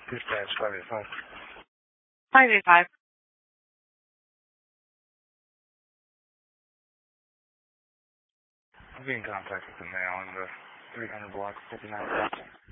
Dispatch 585. 585. I'll be in contact with them now in the 300 block 59.